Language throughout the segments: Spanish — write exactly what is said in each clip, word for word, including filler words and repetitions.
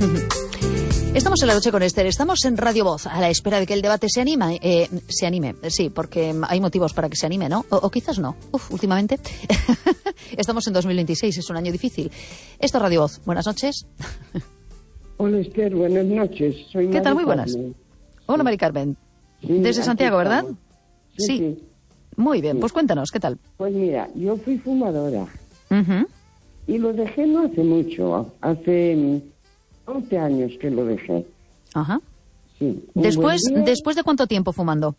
Estamos en La Noche con Esther, estamos en Radio Voz, a la espera de que el debate se anime, eh, se anime, sí, porque hay motivos para que se anime, ¿no? O, o quizás no, uf, últimamente. Estamos en dos mil veintiséis, es un año difícil. Esto es Radio Voz, buenas noches. Hola Esther, buenas noches. Soy ¿Qué Mari tal? Muy buenas. Carmen. Hola Sí. Mari Carmen. Sí, Desde aquí Santiago, ¿verdad? estamos. Sí, sí. Muy bien, Sí. pues cuéntanos, ¿qué tal? Pues mira, yo fui fumadora Uh-huh. y lo dejé no hace mucho, hace mm, once años que lo dejé. Ajá. Sí. Un Después, buen día, ¿Después de cuánto tiempo fumando?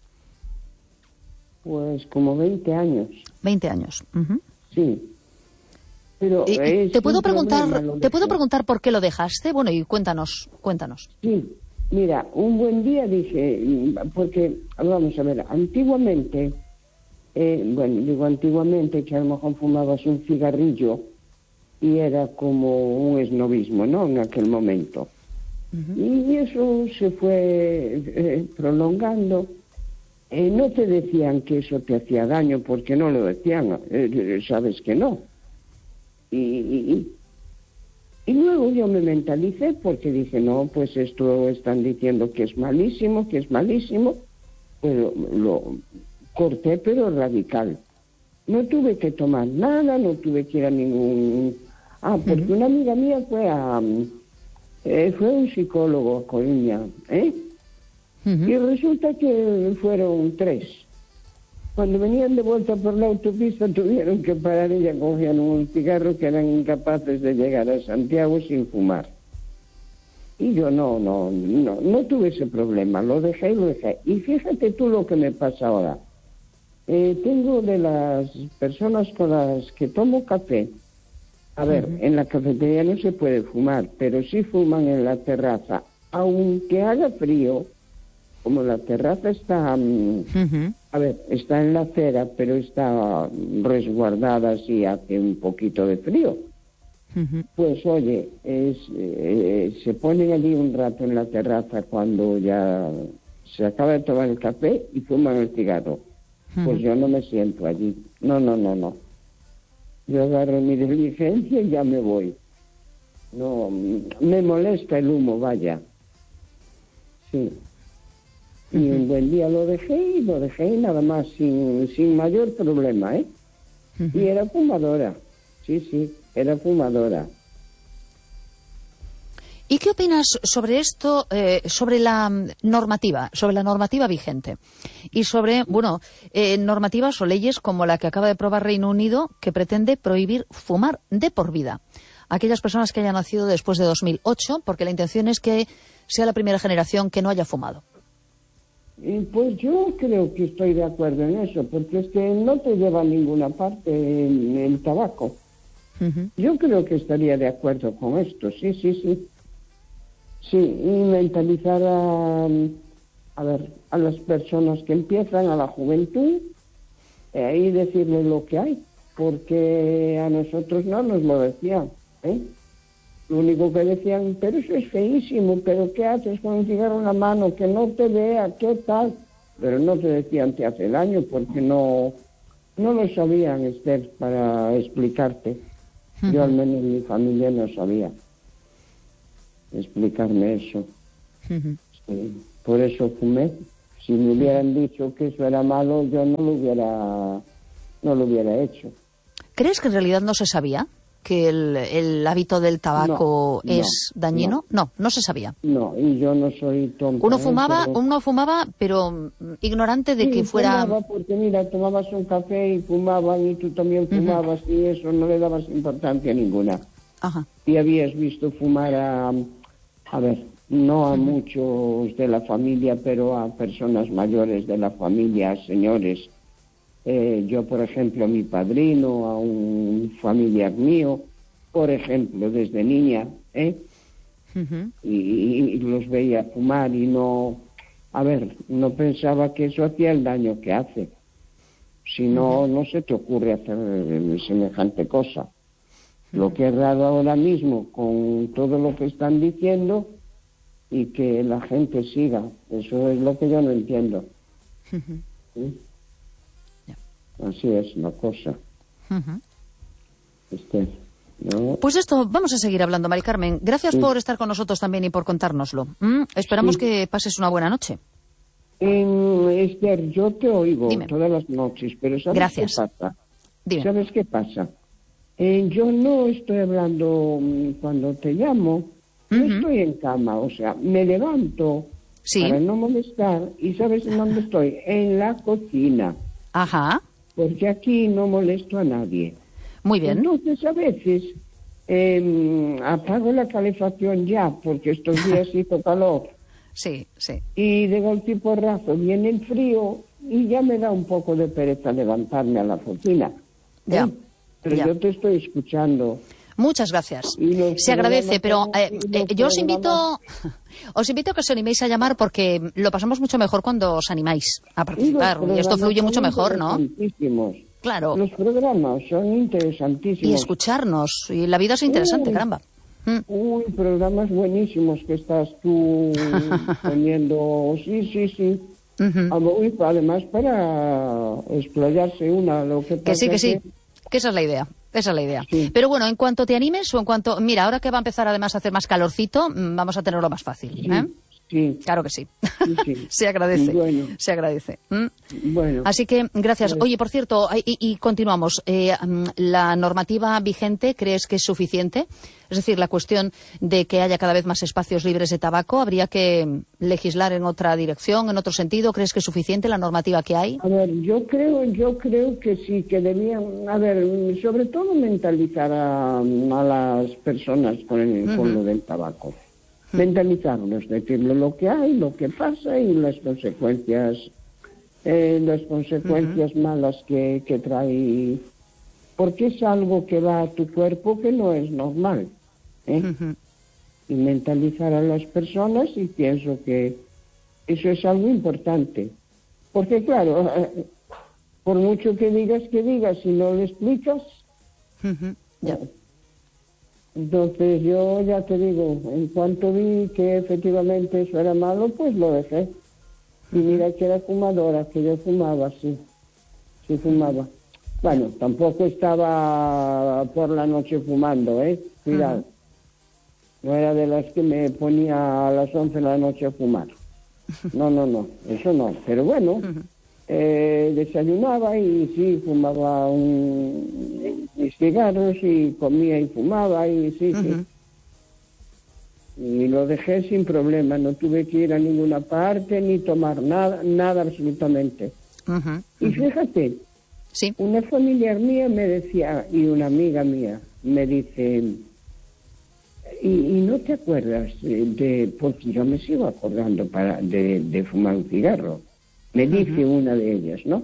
Pues como veinte años, veinte años. Uh-huh. sí. Pero Y- y es ¿Te puedo un preguntar, problema, lo te puedo dejé. preguntar por qué lo dejaste? Bueno, y cuéntanos, cuéntanos. Sí, mira, un buen día dije, mm, porque, vamos a ver, antiguamente, eh, bueno, digo antiguamente que a lo mejor fumabas un cigarrillo y era como un esnovismo, ¿no?, en aquel momento. Uh-huh. Y eso se fue eh, prolongando. Eh, no te decían que eso te hacía daño, porque no lo decían, eh, sabes que no. Y, y, y luego yo me mentalicé porque dije, no, pues esto están diciendo que es malísimo, que es malísimo. Pero lo corté, pero radical. No tuve que tomar nada, no tuve que ir a ningún... Ah, porque uh-huh. una amiga mía fue a... Eh, fue un psicólogo a Coruña, ¿eh? Uh-huh. Y resulta que fueron tres. Cuando venían de vuelta por la autopista tuvieron que parar y ya cogían un cigarro, que eran incapaces de llegar a Santiago sin fumar. Y yo no, no, no, no tuve ese problema, lo dejé y lo dejé. Y fíjate tú lo que me pasa ahora. Eh, tengo de las personas con las que tomo café, a ver, uh-huh. en la cafetería no se puede fumar, pero sí fuman en la terraza, aunque haga frío, como la terraza está, um, uh-huh. a ver, está en la acera, pero está resguardada si hace un poquito de frío. Uh-huh. Pues oye, es, eh, se ponen allí un rato en la terraza cuando ya se acaba de tomar el café y fuman el cigarro. Uh-huh. Pues yo no me siento allí, no, no, no, no. Yo agarro mi diligencia y ya me voy. No, me molesta el humo, vaya. Sí. Y uh-huh. un buen día lo dejé y lo dejé nada más, sin, sin mayor problema, ¿eh? Uh-huh. Y era fumadora, sí, sí, era fumadora. ¿Y qué opinas sobre esto, eh, sobre la normativa, sobre la normativa vigente? Y sobre, bueno, eh, normativas o leyes como la que acaba de aprobar Reino Unido, que pretende prohibir fumar de por vida a aquellas personas que hayan nacido después de dos mil ocho, porque la intención es que sea la primera generación que no haya fumado. Y pues yo creo que estoy de acuerdo en eso, porque es que no te lleva a ninguna parte el, el tabaco. Uh-huh. Yo creo que estaría de acuerdo con esto, sí, sí, sí. Sí, y mentalizar a, a ver, a las personas que empiezan, a la juventud, eh, y decirles lo que hay, porque a nosotros no nos lo decían, ¿eh? Lo único que decían, pero eso es feísimo, pero ¿qué haces con un cigarro en la mano? Que no te vea, ¿qué tal? Pero no te decían te hace daño, porque no, no lo sabían, Esther, para explicarte. Uh-huh. Yo al menos mi familia no sabía explicarme eso. Uh-huh. Sí, por eso fumé. Si me hubieran dicho que eso era malo, yo no lo hubiera, no lo hubiera hecho. ¿Crees que en realidad no se sabía que el, el hábito del tabaco no, es no, dañino? No. no, no se sabía. No, y yo no soy tonta. Uno fumaba, ¿eh? pero... uno fumaba, pero ignorante de sí, que fuera... fumaba porque mira, tomabas un café y fumaban y tú también fumabas, uh-huh. y eso no le dabas importancia ninguna. Ajá. Y habías visto fumar a... A ver, no a muchos de la familia, pero a personas mayores de la familia, señores. Eh, yo, por ejemplo, a mi padrino, a un familiar mío, por ejemplo, desde niña, ¿eh? Uh-huh. Y, y los veía fumar y no... A ver, no pensaba que eso hacía el daño que hace. Si no, uh-huh. no se te ocurre hacer semejante cosa. Lo que es raro ahora mismo con todo lo que están diciendo y que la gente siga, eso es lo que yo no entiendo. Uh-huh. ¿Sí? Yeah. Así es la cosa. Uh-huh. Este, ¿no? Pues esto, vamos a seguir hablando, Mari Carmen. Gracias sí. por estar con nosotros también y por contárnoslo. ¿Mm? Esperamos sí. que pases una buena noche. Eh, Esther, yo te oigo Dime. todas las noches, pero ¿sabes Gracias. qué pasa? Dime. ¿Sabes qué pasa? Eh, yo no estoy hablando cuando te llamo, no uh-huh. estoy en cama, o sea, me levanto sí. para no molestar y ¿sabes en dónde estoy? En la cocina. Ajá. Porque aquí no molesto a nadie. Muy bien. Entonces a veces eh, apago la calefacción ya, porque estos días hizo calor. Sí, sí. Y de golpe y porrazo viene el frío y ya me da un poco de pereza levantarme a la cocina. Ya. ¿Eh? Pero ya. yo te estoy escuchando. Muchas gracias. Se agradece, pero eh, eh, yo os invito, os invito a que os animéis a llamar porque lo pasamos mucho mejor cuando os animáis a participar y, y esto fluye mucho mejor, ¿no? Claro. Los programas son interesantísimos. Y escucharnos, y la vida es interesante, uy, caramba. Uy, programas buenísimos que estás tú poniendo, sí, sí, sí. Uh-huh. Además para explayarse una, lo que pasa que sí, que sí. Que... Que esa es la idea, esa es la idea. Sí. Pero bueno, en cuanto te animes o en cuanto... Mira, ahora que va a empezar además a hacer más calorcito, vamos a tenerlo más fácil. Sí, ¿eh? sí. Claro que sí. sí, sí. Se agradece, bueno. se agradece. ¿Mm? Bueno. Así que, gracias. Bueno. Oye, por cierto, y, y continuamos. Eh, ¿La normativa vigente crees que es suficiente? Es decir, la cuestión de que haya cada vez más espacios libres de tabaco, ¿habría que legislar en otra dirección, en otro sentido? ¿Crees que es suficiente la normativa que hay? A ver, yo creo, yo creo que sí, que debían, a ver, sobre todo mentalizar a, a las personas con, el, uh-huh. con lo del tabaco. Uh-huh. Mentalizarlos, decirle lo que hay, lo que pasa y las consecuencias, eh, las consecuencias uh-huh. malas que, que trae, porque es algo que va a tu cuerpo que no es normal. ¿eh? Uh-huh. Y mentalizar a las personas, y pienso que eso es algo importante. Porque claro, eh, por mucho que digas que digas, si no lo explicas, uh-huh. ya. Entonces yo ya te digo, en cuanto vi que efectivamente eso era malo, pues lo dejé. Y mira que era fumadora, que yo fumaba, sí, sí fumaba. Bueno, tampoco estaba por la noche fumando, ¿eh? Cuidado. Uh-huh. No era de las que me ponía a las once de la noche a fumar. No, no, no, eso no. Pero bueno, uh-huh. eh, desayunaba y sí, fumaba un, mis cigarros y comía y fumaba y sí, uh-huh. sí. Y lo dejé sin problema, no tuve que ir a ninguna parte ni tomar nada, nada absolutamente. Uh-huh. Uh-huh. Y fíjate, sí. una familiar mía me decía, y una amiga mía me dice, y, y no te acuerdas de, de, porque yo me sigo acordando para de, de fumar un cigarro, me uh-huh. dice una de ellas, ¿no?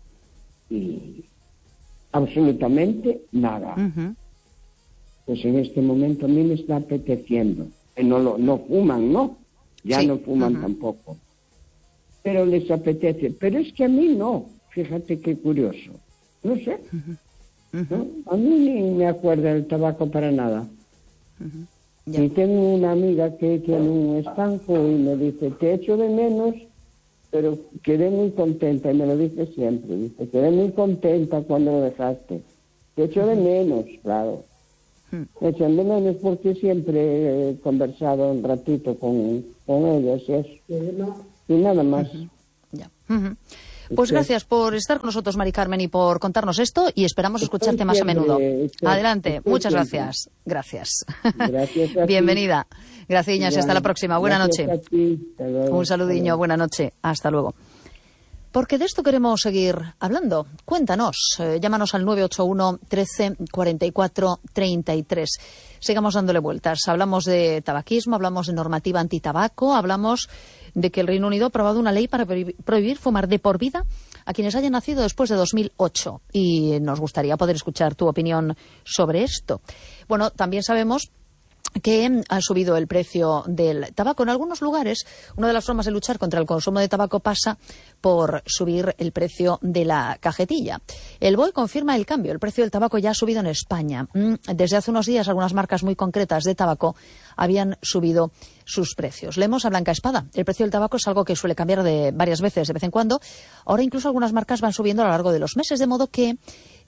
Y absolutamente nada. Uh-huh. Pues en este momento a mí me está apeteciendo. No, lo, no fuman, ¿no? Ya sí. no fuman uh-huh. tampoco. Pero les apetece. Pero es que a mí no. Fíjate qué curioso. No sé. Uh-huh. Uh-huh. ¿No? A mí ni me acuerda el tabaco para nada. Uh-huh. Yeah. Y tengo una amiga que tiene un estanco y me dice, te echo de menos, pero quedé muy contenta. Y me lo dice siempre. Dice, quedé muy contenta cuando lo dejaste. Te echo uh-huh. de menos, claro. Uh-huh. Me echan de menos porque siempre he conversado un ratito con, con ellas y eso. Y nada más. Uh-huh. Yeah. Uh-huh. Pues gracias por estar con nosotros, Mari Carmen, y por contarnos esto, y esperamos escucharte más a menudo. Adelante, muchas gracias. Gracias. Gracias a Bienvenida. Gracias, Iñas, hasta la próxima. Buena noche. Un saludiño, buena noche. Hasta luego. Porque de esto queremos seguir hablando. Cuéntanos, eh, llámanos al nueve ocho uno, trece, cuarenta y cuatro, treinta y tres. Sigamos dándole vueltas. Hablamos de tabaquismo, hablamos de normativa antitabaco, hablamos de que el Reino Unido ha aprobado una ley para prohibir fumar de por vida a quienes hayan nacido después de dos mil ocho. Y nos gustaría poder escuchar tu opinión sobre esto. Bueno, también sabemos que ha subido el precio del tabaco. En algunos lugares, una de las formas de luchar contra el consumo de tabaco pasa por subir el precio de la cajetilla. El B O E confirma el cambio. El precio del tabaco ya ha subido en España. Desde hace unos días, algunas marcas muy concretas de tabaco habían subido sus precios. Leemos a Blanca Espada. El precio del tabaco es algo que suele cambiar de varias veces, de vez en cuando. Ahora incluso algunas marcas van subiendo a lo largo de los meses, de modo que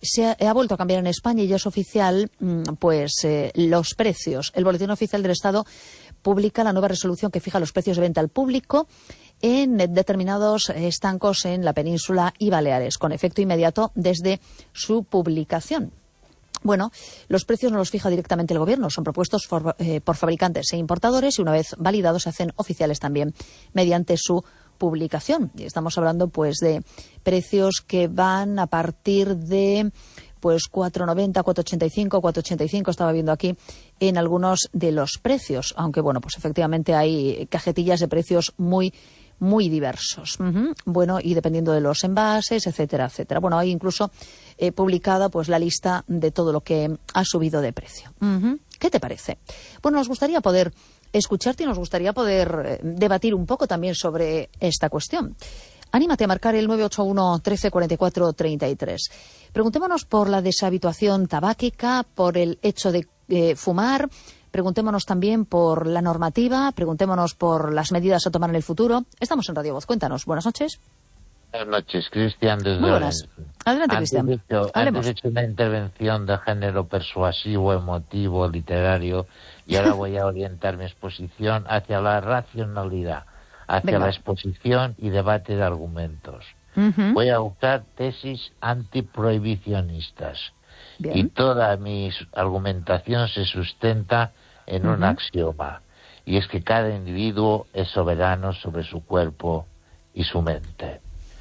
se ha, ha vuelto a cambiar en España y ya es oficial, pues, eh, los precios. El Boletín Oficial del Estado publica la nueva resolución que fija los precios de venta al público en determinados estancos en la península y Baleares, con efecto inmediato desde su publicación. Bueno, los precios no los fija directamente el Gobierno, son propuestos for, eh, por fabricantes e importadores y una vez validados se hacen oficiales también mediante su publicación. Y estamos hablando pues de precios que van a partir de pues cuatro noventa, cuatro ochenta y cinco, cuatro ochenta y cinco estaba viendo aquí en algunos de los precios, aunque bueno, pues efectivamente hay cajetillas de precios muy muy diversos. Uh-huh. Bueno, y dependiendo de los envases, etcétera, etcétera. Bueno, hay incluso eh, publicada pues la lista de todo lo que ha subido de precio. Uh-huh. ¿Qué te parece? Bueno, nos gustaría poder escucharte y nos gustaría poder eh, debatir un poco también sobre esta cuestión. Anímate a marcar el nueve ocho uno, trece, cuarenta y cuatro, treinta y tres. Preguntémonos por la deshabituación tabáquica, por el hecho de eh, fumar. Preguntémonos también por la normativa, preguntémonos por las medidas a tomar en el futuro. Estamos en Radio Voz. Cuéntanos. Buenas noches. Buenas noches, Cristian. Desde Muy buenas. Adelante, Cristian. Antes he hecho una intervención de género persuasivo, emotivo, literario, y ahora voy a orientar mi exposición hacia la racionalidad, hacia Venga. la exposición y debate de argumentos. Uh-huh. Voy a usar tesis antiprohibicionistas. Bien. Y toda mi argumentación se sustenta en uh-huh. un axioma, y es que cada individuo es soberano sobre su cuerpo y su mente.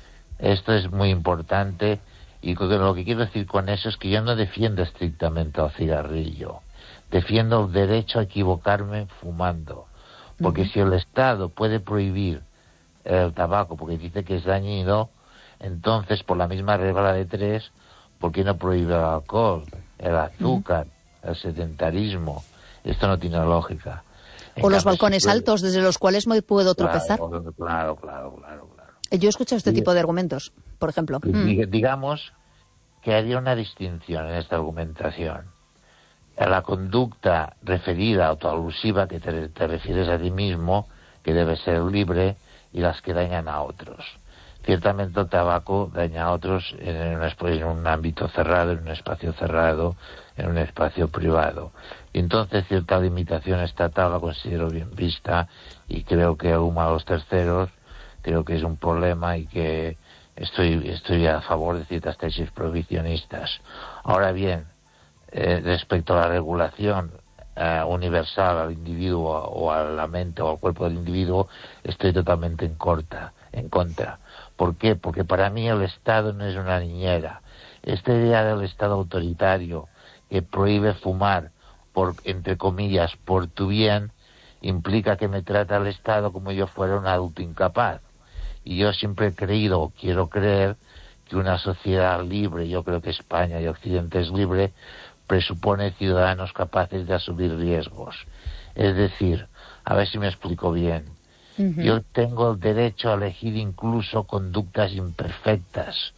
Esto es muy importante, y lo que quiero decir con eso es que yo no defiendo estrictamente al cigarrillo, defiendo el derecho a equivocarme fumando, porque uh-huh. si el Estado puede prohibir el tabaco porque dice que es dañino, entonces por la misma regla de tres, ¿por qué no prohíbe el alcohol, el azúcar, uh-huh. el sedentarismo? Esto no tiene lógica. En o los balcones puede... altos desde los cuales me puedo tropezar. Claro, claro, claro, claro. claro. Yo he escuchado este sí. tipo de argumentos, por ejemplo. Mm. Digamos que haría una distinción en esta argumentación. A la conducta referida, autoalusiva, que te, te refieres a ti mismo, que debe ser libre, y las que dañan a otros. Ciertamente el tabaco daña a otros en un, en un ámbito cerrado, en un espacio cerrado, en un espacio privado. Y entonces cierta limitación estatal la considero bien vista, y creo que auma a los terceros, creo que es un problema, y que estoy estoy a favor de ciertas tesis prohibicionistas. Ahora bien, eh, respecto a la regulación eh, universal al individuo o a la mente o al cuerpo del individuo, estoy totalmente en corta, en contra. ¿Por qué? Porque para mí el Estado no es una niñera. Esta idea del Estado autoritario que prohíbe fumar, por entre comillas, por tu bien, implica que me trata el Estado como yo fuera un adulto incapaz. Y yo siempre he creído, o quiero creer, que una sociedad libre, yo creo que España y Occidente es libre, presupone ciudadanos capaces de asumir riesgos. Es decir, a ver si me explico bien, uh-huh. yo tengo el derecho a elegir incluso conductas imperfectas.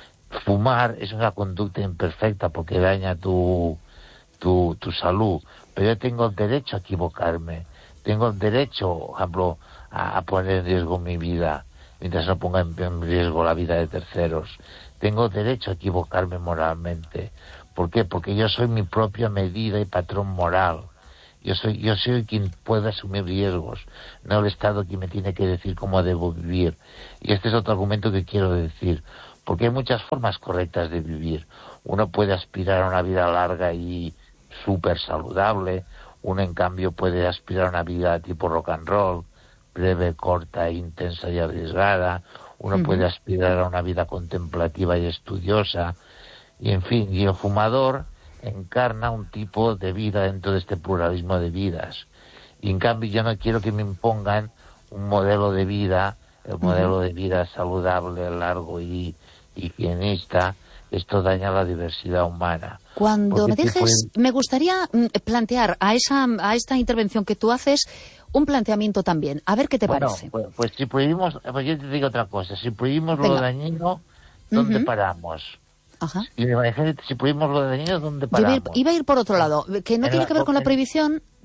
Fumar es una conducta imperfecta porque daña tu, tu, tu salud, pero yo tengo el derecho a equivocarme, tengo el derecho, por ejemplo, a, a poner en riesgo mi vida, mientras no ponga en, en riesgo la vida de terceros. Tengo derecho a equivocarme moralmente. ¿Por qué? Porque yo soy mi propia medida y patrón moral. Yo soy yo soy quien puede asumir riesgos, no el Estado quien me tiene que decir cómo debo vivir. Y este es otro argumento que quiero decir, porque hay muchas formas correctas de vivir. Uno puede aspirar a una vida larga y súper saludable, uno en cambio puede aspirar a una vida tipo rock and roll, breve, corta, intensa y arriesgada. Uno uh-huh. puede aspirar a una vida contemplativa y estudiosa. Y en fin, y el fumador encarna un tipo de vida dentro de este pluralismo de vidas. Y en cambio yo no quiero que me impongan un modelo de vida, el modelo uh-huh. de vida saludable, largo y higienista. Esto daña la diversidad humana. Cuando me dejes, puede... me gustaría plantear a esa a esta intervención que tú haces un planteamiento también. A ver qué te bueno, parece. Pues, pues si prohibimos, pues yo te digo otra cosa. Si prohibimos Venga. lo dañino, ¿dónde uh-huh. paramos? Ajá. Y imagínate, si prohibimos lo dañino, ¿dónde paramos? Yo iba a, ir, iba a ir por otro lado, que no en tiene la, que ver con la prohibición,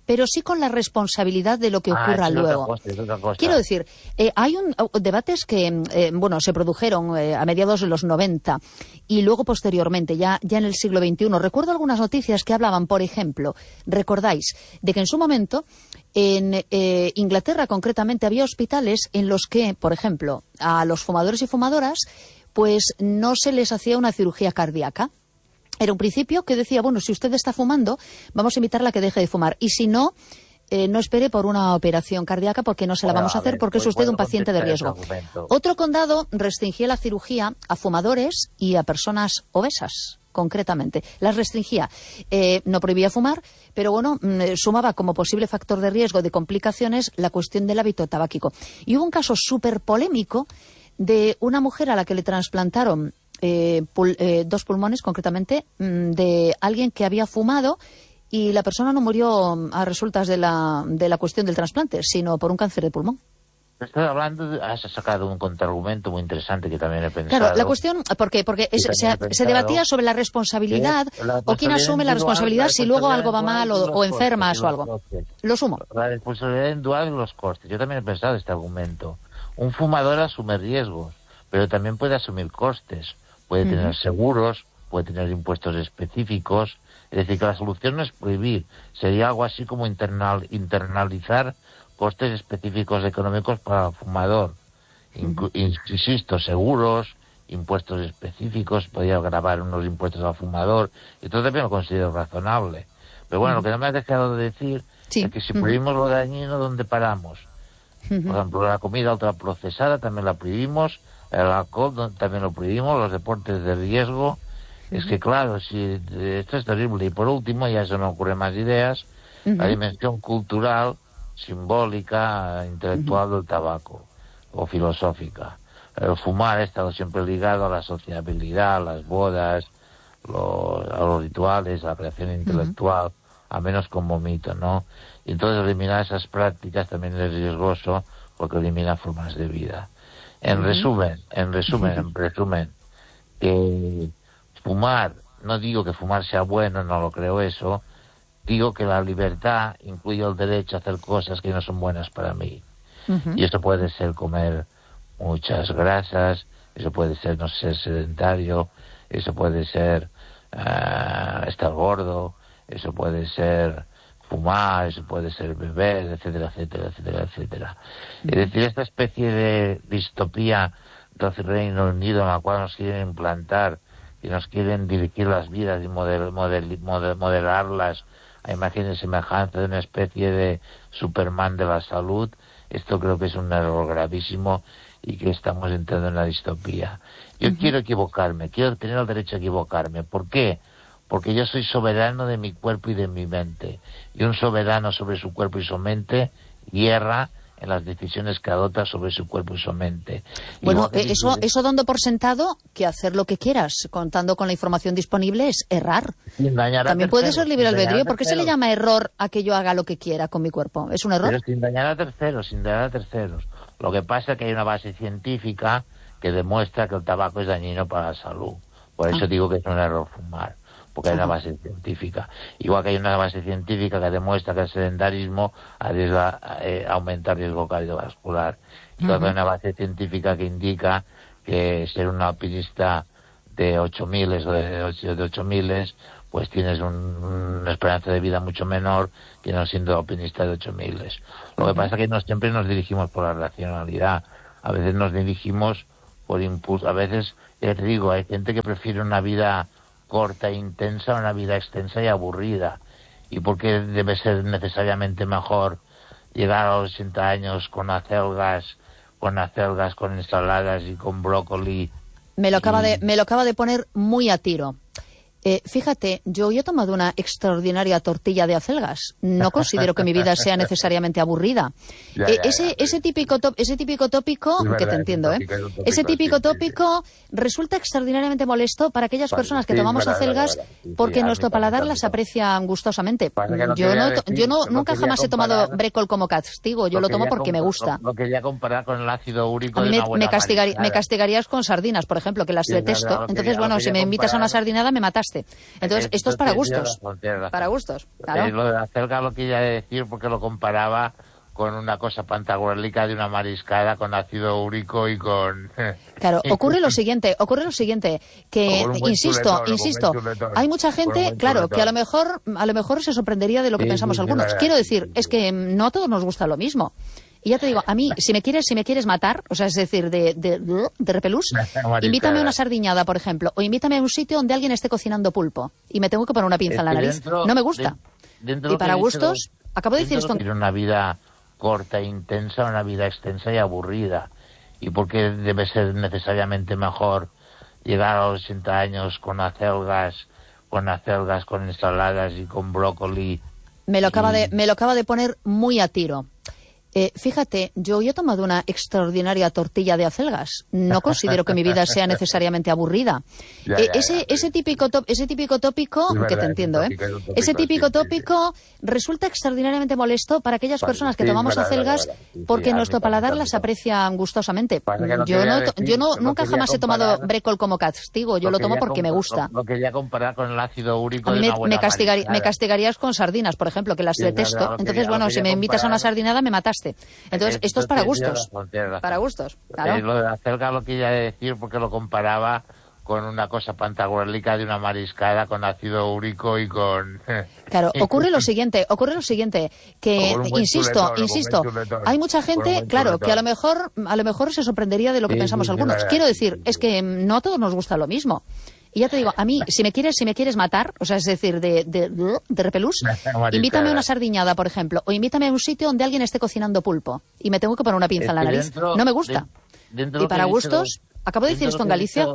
pero sí con la responsabilidad de lo que ocurra ah, es luego. Otra cosa, es otra cosa. Quiero decir, eh, hay un uh, debates que, eh, bueno, se produjeron eh, a mediados de los noventa y luego posteriormente, ya, ya en el siglo veintiuno. Recuerdo algunas noticias que hablaban, por ejemplo, recordáis, de que en su momento en eh, Inglaterra concretamente había hospitales en los que, por ejemplo, a los fumadores y fumadoras, pues no se les hacía una cirugía cardíaca. Era un principio que decía, bueno, si usted está fumando, vamos a invitarla a que deje de fumar. Y si no, eh, no espere por una operación cardíaca porque no se la Bueno, vamos a hacer ver, porque pues es usted un puedo paciente de contestar riesgo. ese argumento. Otro condado restringía la cirugía a fumadores y a personas obesas, concretamente. Las restringía. Eh, no prohibía fumar, pero bueno, mm, sumaba como posible factor de riesgo de complicaciones la cuestión del hábito tabáquico. Y hubo un caso súper polémico de una mujer a la que le trasplantaron Eh, pul eh, dos pulmones, concretamente, mmm, de alguien que había fumado y la persona no murió a resultas de la, de la cuestión del trasplante, sino por un cáncer de pulmón. Estás hablando, de, has sacado un contraargumento muy interesante que también he pensado. Claro, la cuestión, ¿por qué? Porque es, se, se debatía sobre la responsabilidad la o quién asume la responsabilidad si luego algo va mal o, o enfermas o algo. Costes. Lo sumo. La responsabilidad individual y los costes. Yo también he pensado este argumento. Un fumador asume riesgos, pero también puede asumir costes. Puede tener uh-huh. seguros, puede tener impuestos específicos. Es decir, que la solución no es prohibir. Sería algo así como internal, internalizar costes específicos económicos para el fumador. Uh-huh. Insisto, seguros, impuestos específicos, podría grabar unos impuestos al fumador. Y todo también lo considero razonable. Pero bueno, uh-huh. lo que no me has dejado de decir sí. es que si uh-huh. prohibimos lo dañino, ¿dónde paramos? Uh-huh. Por ejemplo, la comida ultraprocesada también la prohibimos. El alcohol también lo prohibimos, los deportes de riesgo. Uh-huh. Es que claro, si esto es terrible. Y por último, ya se me ocurren más ideas, uh-huh. la dimensión cultural, simbólica, intelectual uh-huh. del tabaco, o filosófica. El fumar ha estado siempre ligado a la sociabilidad, a las bodas, los, a los rituales, a la creación intelectual, uh-huh. a menos como mito, ¿no? Y entonces eliminar esas prácticas también es riesgoso porque elimina formas de vida. En uh-huh. resumen, en resumen, en resumen, que fumar, no digo que fumar sea bueno, no lo creo eso, digo que la libertad incluye el derecho a hacer cosas que no son buenas para mí. Uh-huh. Y eso puede ser comer muchas grasas, eso puede ser no ser sedentario, eso puede ser uh, estar gordo, eso puede ser fumar, eso puede ser beber, etcétera, etcétera, etcétera, etcétera. Uh-huh. Es decir, esta especie de distopía del Reino Unido en la cual nos quieren implantar y nos quieren dirigir las vidas y model, model, model, modelarlas a imagen y semejanza de una especie de Superman de la salud, esto creo que es un error gravísimo y que estamos entrando en la distopía. Yo uh-huh. quiero equivocarme, quiero tener el derecho a equivocarme. ¿Por qué? Porque yo soy soberano de mi cuerpo y de mi mente. Y un soberano sobre su cuerpo y su mente hierra en las decisiones que adopta sobre su cuerpo y su mente. Bueno, eh, eso, eso dando por sentado que hacer lo que quieras, contando con la información disponible, es errar. También puede ser libre albedrío. ¿Por qué se le llama error a que yo haga lo que quiera con mi cuerpo? ¿Es un error? Pero sin dañar a terceros, sin dañar a terceros. Lo que pasa es que hay una base científica que demuestra que el tabaco es dañino para la salud. Por eso ah. digo que es un error fumar. Porque hay una base científica. Igual que hay una base científica que demuestra que el sedentarismo arriesga, eh, aumenta el riesgo cardiovascular. Y uh-huh. hay una base científica que indica que ser un alpinista de ocho miles o de ocho miles, pues tienes un, una esperanza de vida mucho menor que no siendo alpinista de ocho miles. Lo uh-huh. que pasa es que no siempre nos dirigimos por la racionalidad. A veces nos dirigimos por impulso. A veces, ya te digo, hay gente que prefiere una vida corta e intensa, una vida extensa y aburrida. ¿Y por qué debe ser necesariamente mejor llegar a los ochenta años con acelgas, con acelgas, con ensaladas y con brócoli? Me lo acaba y... de, me lo acaba de poner muy a tiro. Eh, fíjate, yo he tomado una extraordinaria tortilla de acelgas. No considero que mi vida sea necesariamente aburrida. Ya, eh, ya, ese, ya, ese típico top, ese típico tópico, verdad, que te entiendo, ¿eh? Tópico, ese típico sí, tópico sí, sí. resulta extraordinariamente molesto para aquellas Vale, personas que sí, tomamos verdad, acelgas verdad, sí, porque sí, nuestro paladar también, las también. aprecia gustosamente. No yo no, decir, yo no, no nunca jamás he tomado comparar, brécol como castigo. Yo lo, lo tomo porque me gusta. Lo, lo quería comparar con el ácido úrico a mí de me, una buena me, castigaría, marinada. me castigarías con sardinas, por ejemplo, que las Sí, detesto. verdad, Entonces, quería, bueno, si me invitas a una sardinada me mataste. mataste. Entonces, esto es para gustos. Para gustos, claro. Eh, lo de la acelga lo quería decir porque lo comparaba con una cosa pantagruélica de una mariscada con ácido úrico y con... Claro, ocurre lo siguiente, ocurre lo siguiente, que, insisto, chuletón, insisto, hay mucha gente, claro, chuletón. que a lo mejor a lo mejor se sorprendería de lo que sí, pensamos sí, algunos. Sí, Quiero decir, es que no a todos nos gusta lo mismo. Y ya te digo, a mí, si me quieres si me quieres matar, o sea, es decir, de, de, de repelús, invítame a una sardiñada, por ejemplo, o invítame a un sitio donde alguien esté cocinando pulpo y me tengo que poner una pinza en la nariz. Dentro, no me gusta. Dentro y para gustos, dicho, acabo de decir esto... Una vida corta e intensa, una vida extensa y aburrida. ¿Y por qué debe ser necesariamente mejor llegar a los ochenta años con acelgas, con acelgas, con ensaladas y con brócoli? Me lo acaba y... de, me lo acaba de poner muy a tiro. Eh, fíjate, yo he tomado una extraordinaria tortilla de acelgas. No considero que mi vida sea necesariamente aburrida. Ya, eh, ya, ese, ya, ese, típico top, ese típico tópico, es verdad, que te entiendo, ¿eh? Tópico, ese típico sí, tópico sí. resulta extraordinariamente molesto para aquellas vale, personas que sí, tomamos verdad, acelgas verdad, verdad. porque sí, nuestro paladar las aprecia gustosamente. No yo no, decir, yo no nunca jamás he tomado brécol como castigo. Yo lo, lo tomo porque me gusta. Lo, lo quería comparar con el ácido úrico. A mí de me, una buena me, castigaría, me castigarías con sardinas, por ejemplo, que las detesto. Entonces, bueno, si me invitas a una sardinada, me mataste. Entonces, esto es para gustos. Para gustos, claro. Eh, lo de la acelga lo quería decir porque lo comparaba con una cosa pantagruélica de una mariscada con ácido úrico y con... Claro, ocurre lo siguiente, ocurre lo siguiente, que, insisto, chuletón, insisto, hay mucha gente, claro, chuletón. que a lo mejor a lo mejor se sorprendería de lo que sí, pensamos sí, algunos. Sí, Quiero decir, es que no a todos nos gusta lo mismo. Y ya te digo, a mí, si me quieres si me quieres matar, o sea, es decir, de, de, de repelús, invítame a una sardiñada, por ejemplo, o invítame a un sitio donde alguien esté cocinando pulpo y me tengo que poner una pinza en la nariz. Dentro, no me gusta. De, y para gustos, acabo de decir esto en Galicia,